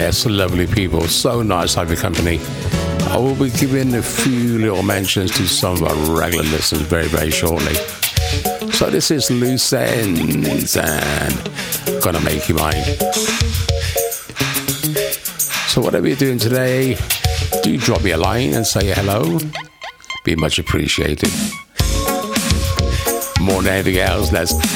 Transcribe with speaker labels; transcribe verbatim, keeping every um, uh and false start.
Speaker 1: yes, lovely people. So nice to have your company. I will be giving a few little mentions to some of our regular listeners very, very shortly. So this is Loose Ends and Gonna Make You Mine. So whatever you're doing today, do drop me a line and say hello. Be much appreciated. More than anything else, let's